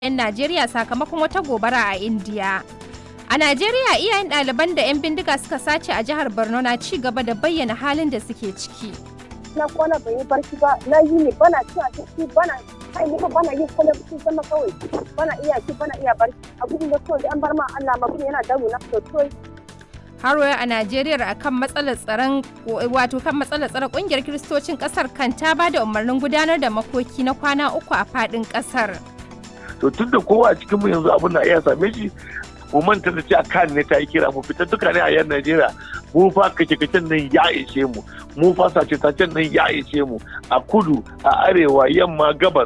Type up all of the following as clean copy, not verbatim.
'yan Najeriya sakamakon wata gobara a Indiya. A Najeriya, iyayen ɗaliban da 'yan bindiga suka sace a jihar Borno na ci gaba da bayyana halin da suke ciki. Na kwana bai yi barci ba, na yi ne bana cin abinci bana bana yin kwana cikin sama kawai bana iya ci bana iya barci a gudun da kawai an bar ma Allah ma kuma yana damu na sosai. Har a Najeriya akan matsalar tsaron kungiyar Kiristocin kasar kan ta ba da umarnin gudanar da makoki na kwana 3 a fadin kasar. To tun da kowa a cikinmu yanzu abin da iya same shi, mu manta da ce a kan ne ta yi kira mu fita duka ne a yan Najeriya. Mu fa kace-kacen nan ya ishe mu, mu fa sace-sacen nan ya ishe mu a kudu, a arewa, yamma, gabas.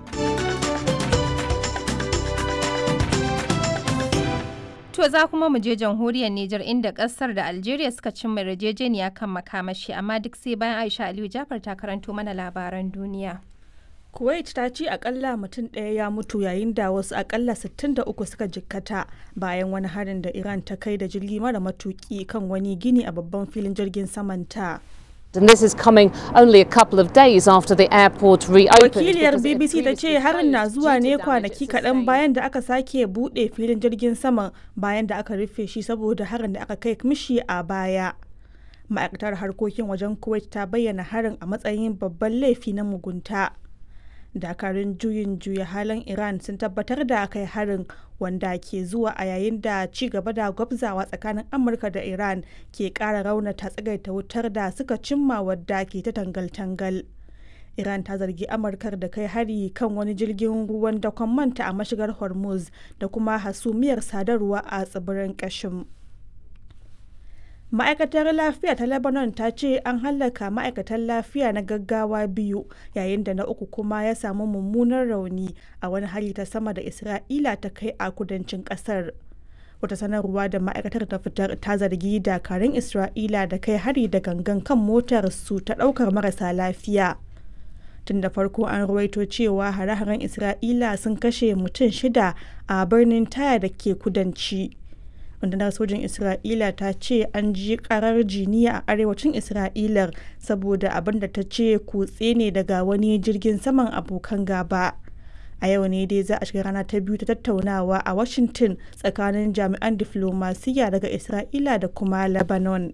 To za kuma mu je jamhuriyar Nijar inda kasar da Algeria suka cimma yarjejeniya kan makamashi, amma duk sai bayan Aisha Aliyu Jafar ta karanto mana labaran duniya. Kuwait ta ce akalla mutum ɗaya ya mutu yayin da wasu akalla 63 suka jikkata bayan wani harin da Iran ta kai da jirgi mara matuki kan wani gini a babban filin jirgin samanta. And this is coming only a couple of days after the airport reopened. Wakiliyar BBC ta ce harin na zuwa ne kwanaki kaɗan bayan da aka sake buɗe filin jirgin saman bayan da aka rufe shi saboda harin da aka kai mishi a baya. Ma'aikatar harkokin wajen Kuwait ta bayyana harin a matsayin babban laifi na mugunta. Dakarun juyin juya halin Iran sun tabbatar da kai harin wanda ke zuwa a yayin da ci gaba da gwabzawa tsakanin Amurka da Iran ke ƙara raunata tsagaita wutar da suka cimma wadda ke ta tangal-tangal. Iran ta zargi Amurkar da kai hari kan wani jirgin ruwan dakon manta a mashigar Hormuz da kuma hasumiyar sadarwa a tsibirin Kashim. Ma'aikatar lafiya ta Lebanon ta ce an hallaka ma'aikatan lafiya na gaggawa 2 yayin da na uku kuma ya samu mummunan rauni a wani hari ta sama da Isra'ila ta kai a kudancin kasar. Wata sanarwa da ma'aikatar ta fitar ta zargi dakarun Isra'ila da kai hari da gangan kan motar su ta daukar marasa lafiya. Tun da farko an ruwaito cewa hare-haren Isra'ila sun kashe mutum 6 a birnin Taya da ke kudanci. Rundunar sojin Isra'ila ta ce an ji karar jiniya a arewacin Isra'ilar saboda abin da ta ce kutse ne daga wani jirgin saman abokan gaba. A yau ne dai za a shiga rana ta biyu ta tattaunawa a Washington tsakanin jami'an diflomasiyya daga Isra'ila da kuma Lebanon.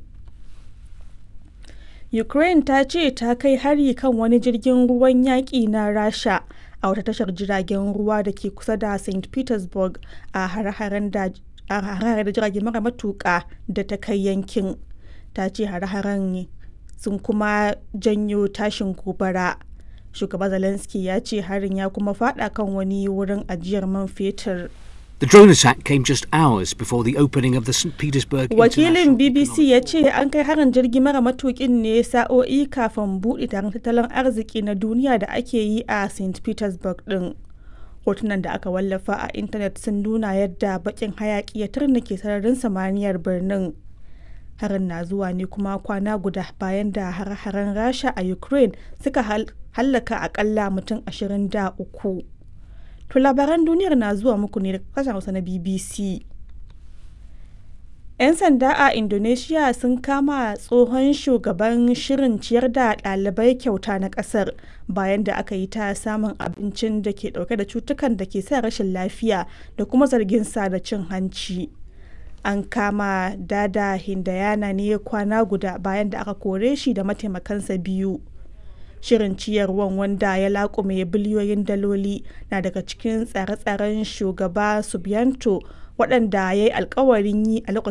Ukraine ta ce ta kai hari kan wani jirgin ruwan yaƙi na Rasha a wata tashar jiragen ruwa da ke kusa da St. Petersburg a hare-haren da jirage mara matuƙa da ta kai yankin. Ta ce hare-haren sun kuma janyo tashin gobara. Shugaba Zelensky ya ce harin ya kuma fada kan wani wurin ajiyar man fetur. The drone attack came just hours before the opening of the St. Petersburg Wakilin BBC ya ce an kai harin jirgi mara matuƙin ne sa'o'i kafin buɗe taron tattalin arziki na duniya da ake yi a St. Petersburg ɗin. Hotunan da aka wallafa a intanet sun nuna yadda bakin hayaki ya turnike sararin samaniyar birnin. Harin na zuwa ne kuma kwana guda bayan da har-haren Rasha a Ukraine suka hallaka akalla mutum 23. To labaran duniyar na zuwa muku ne daga kasashen Hausa na BBC. 'Yan sanda a Indonesia sun kama tsohon shugaban shirin ciyar da ɗalibai kyauta na ƙasar bayan da aka yi ta samun abincin da ke ɗauke da cutukan da ke sa rashin lafiya da kuma zargin sa da cin hanci. An kama Dada Hindayana ne kwana guda bayan da aka kore shi da mataimakansa 2. Shirin ciyarwan wanda ya laƙume biliyoyin daloli na daga cikin tsare-tsaren shugaba Subianto waɗanda ya yi alkawarin yi a lokacin